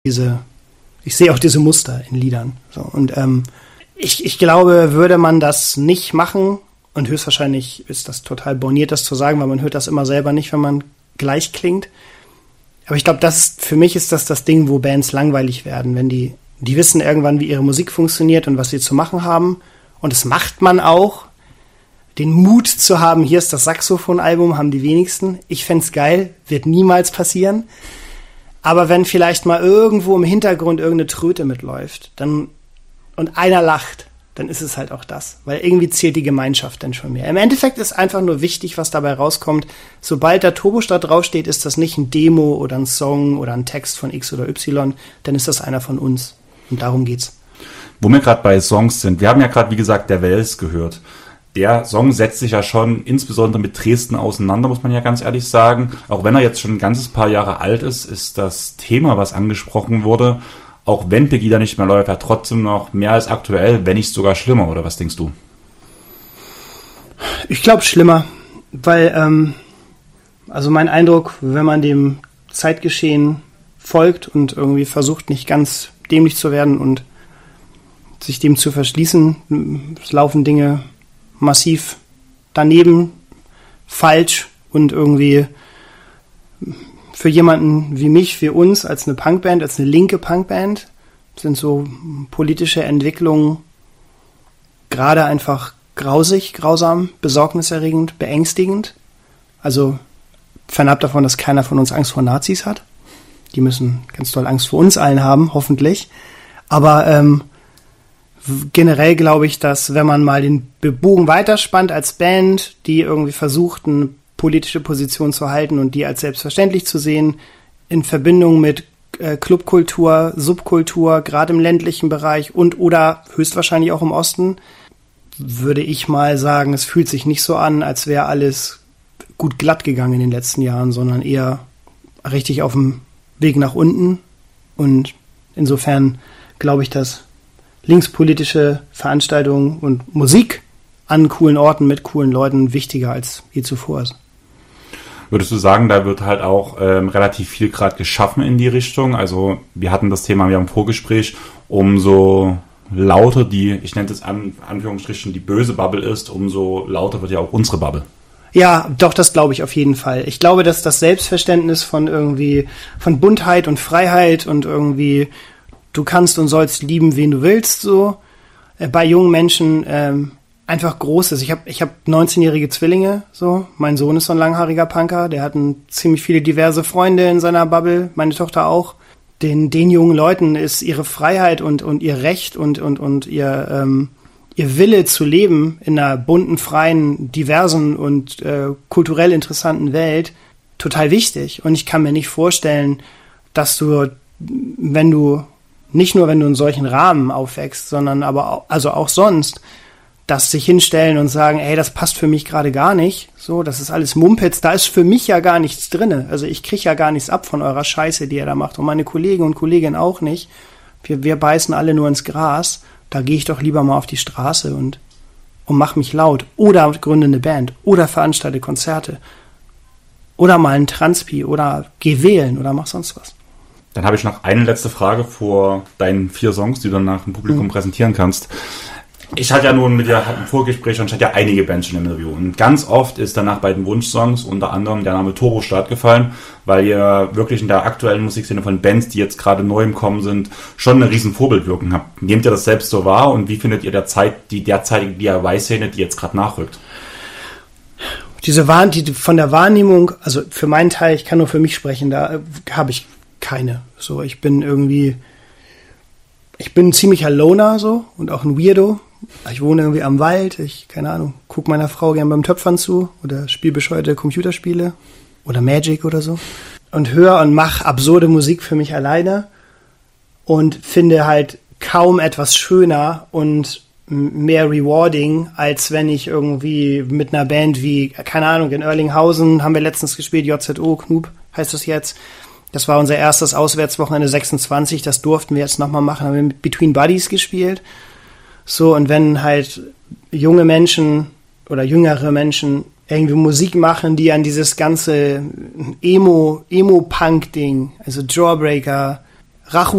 ich sehe auch diese Muster in Liedern. So, und ich glaube, würde man das nicht machen, und höchstwahrscheinlich ist das total borniert, das zu sagen, weil man hört das immer selber nicht, wenn man gleich klingt. Aber ich glaube, für mich ist das Ding, wo Bands langweilig werden, wenn die wissen irgendwann, wie ihre Musik funktioniert und was sie zu machen haben. Und das macht man auch. Den Mut zu haben, hier ist das Saxophon-Album, haben die wenigsten. Ich fänd's geil, wird niemals passieren. Aber wenn vielleicht mal irgendwo im Hintergrund irgendeine Tröte mitläuft, und einer lacht, dann ist es halt auch das. Weil irgendwie zählt die Gemeinschaft dann schon mehr. Im Endeffekt ist einfach nur wichtig, was dabei rauskommt. Sobald da Turbostadt draufsteht, ist das nicht ein Demo oder ein Song oder ein Text von X oder Y, dann ist das einer von uns. Und darum geht's. Wo wir gerade bei Songs sind, wir haben ja gerade, wie gesagt, der Wels gehört. Der Song setzt sich ja schon insbesondere mit Dresden auseinander, muss man ja ganz ehrlich sagen. Auch wenn er jetzt schon ein ganzes paar Jahre alt ist, ist das Thema, was angesprochen wurde, auch wenn Pegida nicht mehr läuft, ja trotzdem noch mehr als aktuell, wenn nicht sogar schlimmer, oder was denkst du? Ich glaube schlimmer, weil also mein Eindruck, wenn man dem Zeitgeschehen folgt und irgendwie versucht, nicht ganz dämlich zu werden und sich dem zu verschließen, es laufen Dinge massiv daneben, falsch und irgendwie für jemanden wie mich, wie uns, als eine Punkband, als eine linke Punkband, sind so politische Entwicklungen gerade einfach grausig, grausam, besorgniserregend, beängstigend. Also fernab davon, dass keiner von uns Angst vor Nazis hat. Die müssen ganz doll Angst vor uns allen haben, hoffentlich. Aber generell glaube ich, dass wenn man mal den Bogen weiterspannt als Band, die irgendwie versucht, eine politische Position zu halten und die als selbstverständlich zu sehen, in Verbindung mit Clubkultur, Subkultur, gerade im ländlichen Bereich und oder höchstwahrscheinlich auch im Osten, würde ich mal sagen, es fühlt sich nicht so an, als wäre alles gut glatt gegangen in den letzten Jahren, sondern eher richtig auf dem Weg nach unten. Und insofern glaube ich, dass linkspolitische Veranstaltungen und Musik an coolen Orten mit coolen Leuten wichtiger als je zuvor ist. Würdest du sagen, da wird halt auch relativ viel gerade geschaffen in die Richtung? Also wir hatten das Thema im Vorgespräch, umso lauter die, ich nenne es Anführungsstrichen, die böse Bubble ist, umso lauter wird ja auch unsere Bubble. Ja, doch, das glaube ich auf jeden Fall. Ich glaube, dass das Selbstverständnis von Buntheit und Freiheit und irgendwie du kannst und sollst lieben, wen du willst, so bei jungen Menschen einfach groß ist. Ich hab 19-jährige Zwillinge, so. Mein Sohn ist so ein langhaariger Punker, der hat ziemlich viele diverse Freunde in seiner Bubble, meine Tochter auch. Den jungen Leuten ist ihre Freiheit und ihr Recht und ihr Wille zu leben in einer bunten, freien, diversen und kulturell interessanten Welt total wichtig. Und ich kann mir nicht vorstellen, dass du, wenn du in solchen Rahmen aufwächst, sondern aber auch sonst, dass sich hinstellen und sagen, ey, das passt für mich gerade gar nicht, so, das ist alles Mumpitz, da ist für mich ja gar nichts drinne, also ich kriege ja gar nichts ab von eurer Scheiße, die ihr da macht und meine Kollegen und Kolleginnen auch nicht, wir beißen alle nur ins Gras, da gehe ich doch lieber mal auf die Straße und mach mich laut oder gründe eine Band oder veranstalte Konzerte oder mal ein Transpi oder geh wählen oder mach sonst was. Dann habe ich noch eine letzte Frage vor deinen 4 Songs, die du danach im Publikum präsentieren kannst. Ich hatte ja nun mit dir im Vorgespräch und ich hatte ja einige Bands schon im Review. Und ganz oft ist danach bei den Wunschsongs unter anderem der Name Turbostadt gefallen, weil ihr wirklich in der aktuellen Musikszene von Bands, die jetzt gerade neu im Kommen sind, schon eine riesen Vorbildwirkung habt. Nehmt ihr das selbst so wahr und wie findet ihr die derzeitige DIY-Szene, die jetzt gerade nachrückt? Die von der Wahrnehmung, also für meinen Teil, ich kann nur für mich sprechen, da habe ich keine. So, ich bin ein ziemlicher Loner so und auch ein Weirdo. Ich wohne irgendwie am Wald, gucke meiner Frau gern beim Töpfern zu oder spiele bescheuerte Computerspiele oder Magic oder so und höre und mache absurde Musik für mich alleine und finde halt kaum etwas schöner und mehr rewarding, als wenn ich irgendwie mit einer Band wie, keine Ahnung, in Oerlinghausen haben wir letztens gespielt, JZO, Knub heißt das jetzt. Das war unser erstes Auswärtswochenende 26, das durften wir jetzt nochmal machen, haben wir mit Between Buddies gespielt. So, und wenn halt junge Menschen oder jüngere Menschen irgendwie Musik machen, die an dieses ganze Emo-Punk-Ding, also Jawbreaker, Rachu